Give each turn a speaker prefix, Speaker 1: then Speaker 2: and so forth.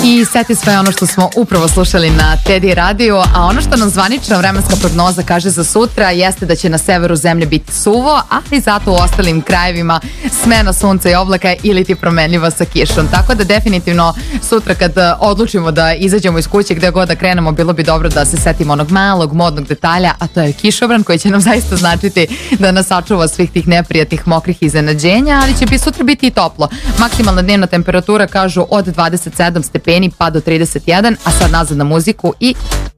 Speaker 1: I Satisfy ono što smo upravo slušali na Teddy radiju, a ono što nam zvanična vremenska prognoza kaže za sutra jeste da će na severu zemlje biti suvo, ali zato u ostalim krajevima smena sunca i oblaka ili ti promenljiva sa kišom. Tako da definitivno sutra kad odlučimo da izađemo iz kuće gde god da krenemo, bilo bi dobro da se setimo onog malog modnog detalja, a to je kišobran koji će nam zaista značiti da nas sačuva svih tih neprijatnih mokrih iznenađenja, ali će sutra biti i toplo. Maksimalna dnevna temperatura kažu od 27 stepeni pa do 31, a sad nazad na muziku i